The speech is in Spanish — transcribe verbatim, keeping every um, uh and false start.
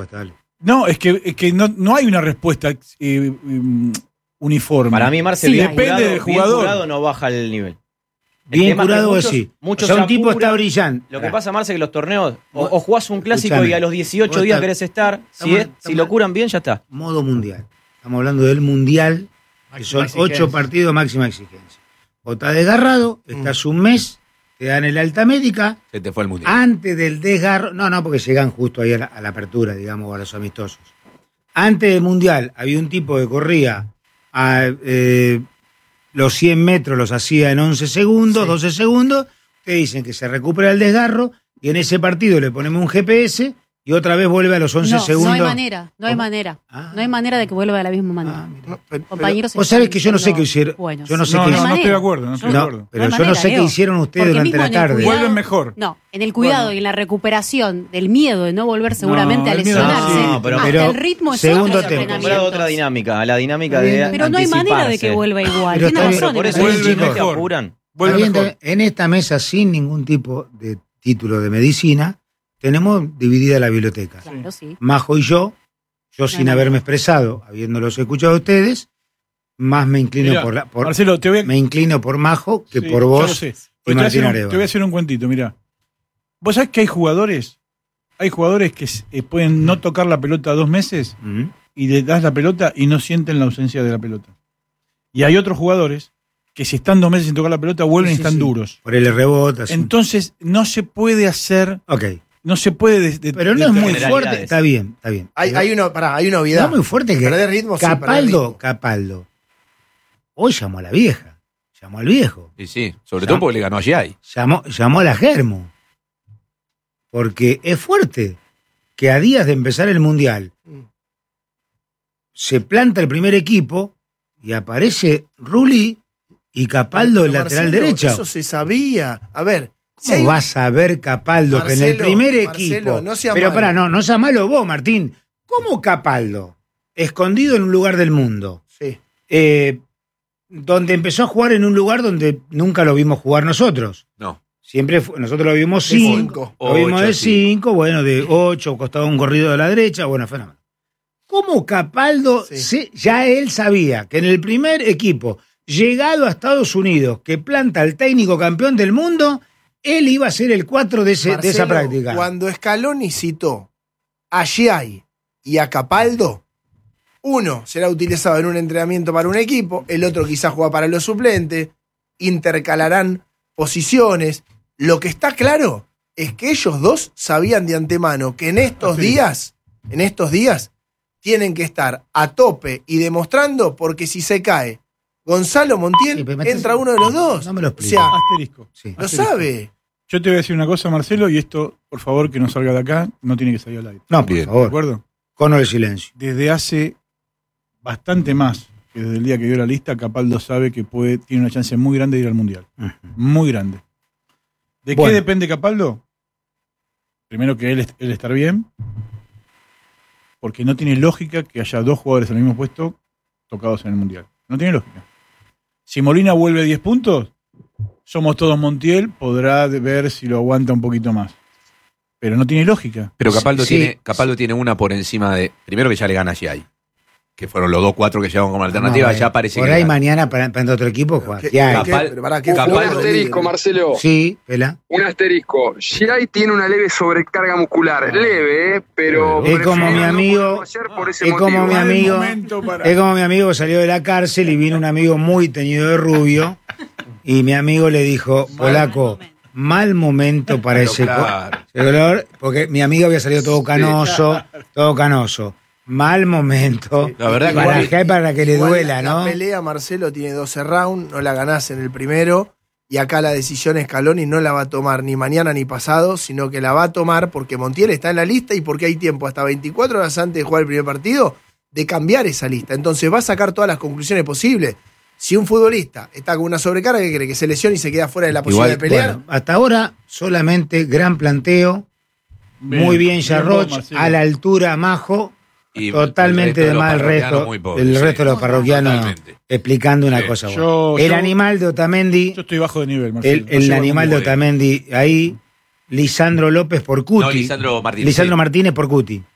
respuesta, dale. No, es que, es que no, no hay una respuesta eh, um, uniforme. Para mí, Marcelo, sí, bien depende curado, del jugador. Bien curado no baja el nivel. El Bien tema es que curado muchos, sí. Muchos o sea, un tipo apuran. está brillante. Lo que pasa, Marce, que los torneos, o, o jugás un clásico Escuchame, y a los dieciocho vos días está- querés estar. Si, estamos- es, si estamos- lo curan bien, ya está. Modo mundial. Estamos hablando del mundial, que Máxima son exigencia. ocho partidos máxima exigencia. Vos estás desgarrado, estás un mes, te dan el alta médica. Se te fue el mundial. Antes del desgarro, no, no, porque llegan justo ahí a la, a la apertura, digamos, a los amistosos. Antes del mundial había un tipo que corría a eh, los cien metros, los hacía en once segundos, Sí. doce segundos, te dicen que se recupera el desgarro y en ese partido le ponemos un G P S y otra vez vuelve a los once No, segundos. no hay manera, no hay ¿Cómo? manera. Ah. No hay manera de que vuelva de la misma Ah, manera. mira. No, pero- Compañeros, Vos están sabés que yo no sé siendo qué hicieron. buenos. Yo no sé No, qué no, no hicieron. estoy de acuerdo. No estoy de No, acuerdo. pero No hay yo no manera, sé qué Leo. hicieron ustedes Porque durante mismo la en el tarde. cuidado- Vuelven mejor. No, en el cuidado Bueno. y en la recuperación del miedo de no volver seguramente No, a el miedo lesionarse. no, pero- hasta pero el ritmo es segundo otro de tema. Acostumbrado a entrenamientos. otra dinámica, a la dinámica Está de bien. Pero no hay manera de que anticiparse. vuelva igual. Pero Tiene está razón. Pero por en eso Está eso. bien, no chicos. te apuran. Vuelve Está bien, mejor. está bien. En esta mesa, sin ningún tipo de título de medicina, tenemos dividida la biblioteca. Claro, sí. Majo y yo, yo sin no. haberme expresado, habiéndolos escuchado a ustedes, más me inclino Mirá, por la, por, Marcelo, te voy a, me inclino por Majo que sí, por yo vos lo sé. y Pero te, voy a hacer Martín un, Arevalo. te voy a hacer un cuentito, mirá. ¿Vos sabés que hay jugadores? Hay jugadores que eh, pueden no tocar la pelota dos meses Mm. y le das la pelota y no sienten la ausencia de la pelota. Y hay otros jugadores que si están dos meses sin tocar la pelota vuelven Sí, y sí, están sí. duros. Por el rebote. así. Entonces no se puede hacer, Ok. no se puede... de- de- Pero no de- es muy generalidades. fuerte. Está bien, está bien. Hay, Pero hay, uno, pará, hay una no novedad. es muy fuerte que Perder ritmo, sí, perder Capaldo, ritmo. Capaldo, hoy llamó a la vieja, llamó al viejo. Sí, sí. Sobre Ya. todo porque le ganó a Giai. Llamó, llamó a la Germo. Porque es fuerte que a días de empezar el Mundial se planta el primer equipo y aparece Rulli y Capaldo, el Pero, lateral Marcelo, derecho. Eso se sabía. A ver. si ¿Cómo hay- vas a ver Capaldo que en el Marcelo, primer Marcelo, equipo... no sea pero malo. pará, no, no sea malo vos, Martín. ¿Cómo Capaldo, escondido en un lugar del mundo, Sí. eh, donde empezó a jugar en un lugar donde nunca lo vimos jugar nosotros? No. Siempre fue- nosotros lo vimos De cinco, cinco. lo vimos Ocho, de sí. cinco, bueno, de ocho, costaba un corrido de la derecha, bueno, fenómeno. ¿Cómo Capaldo, Sí. se- ya él sabía que en el primer equipo, llegado a Estados Unidos, que planta el técnico campeón del mundo, él iba a ser el cuatro de, ese- de esa Marcelo, práctica? Cuando Scaloni citó a Giai y a Capaldo, uno será utilizado en un entrenamiento para un equipo, el otro quizás juega para los suplentes, intercalarán posiciones. Lo que está claro es que ellos dos sabían de antemano que en estos días, en estos días, tienen que estar a tope y demostrando, porque si se cae Gonzalo Montiel, Sí, pero me estás- entra uno de los dos. No me lo O expliques. sea, Asterisco. Sí. lo sabe. Yo te voy a decir una cosa, Marcelo, y esto, por favor, que no salga de acá, no tiene que salir al aire. No, por Bien. ¿De favor, acuerdo? cono de silencio. Desde hace bastante más que desde el día que dio la lista, Capaldo sabe que puede, tiene una chance muy grande de ir al Mundial. Ujú. Muy grande. ¿De Bueno. qué depende Capaldo? Primero que él, est- él estar bien, porque no tiene lógica que haya dos jugadores en el mismo puesto tocados en el Mundial. No tiene lógica. Si Molina vuelve a diez puntos, somos todos Montiel, podrá de- ver si lo aguanta un poquito más. Pero no tiene lógica. Pero Capaldo, Sí. tiene, Capaldo tiene una por encima de. Primero que ya le gana a Giai. Que fueron los dos cuatro que llegaron como alternativa. No, ya eh, parece por que. ahí le gana. mañana para, para otro equipo juega. ¿Qué- Ya, qué- Capal- pero pará, ¿qué Capal- jugador Un de asterisco, líder? Marcelo. sí, pela. Un asterisco. Giai tiene una leve sobrecarga muscular. Leve, ¿eh? Pero. Es como mi prefirió no amigo- poderlo hacer por ese es como motivo. mi No es amigo- momento para- Es como mi amigo que salió de la cárcel y vino un amigo muy teñido de rubio y mi amigo le dijo, polaco, mal momento para Pero ese, co- claro. ese color, porque mi amigo había salido todo canoso, todo canoso. Mal momento La verdad que para, igual- que, para que le Igual duela, la, ¿no? La pelea, Marcelo, tiene doce rounds, no la ganás en el primero. Y acá la decisión Scaloni no la va a tomar ni mañana ni pasado, sino que la va a tomar porque Montiel está en la lista y porque hay tiempo, hasta veinticuatro horas antes de jugar el primer partido, de cambiar esa lista. Entonces va a sacar todas las conclusiones posibles. Si un futbolista está con una sobrecarga, ¿qué cree? ¿Que se lesione y se queda fuera de la posibilidad Igual, de pelear? Bueno, hasta ahora solamente gran planteo, muy bien Yarroch, vos, Marcelo. a la altura Majo, Y totalmente el de los más el parroquianos resto, muy pobres, el sí. resto de los parroquianos Totalmente. explicando una Sí. cosa. buena. Yo- el yo- animal de Otamendi, Yo estoy bajo de nivel, Marcelo. el, No el llego a animal de ningún nivel. Otamendi ahí, Lisandro López por Cuti. No, Lisandro Martínez. Lisandro sí. Martínez por Cuti.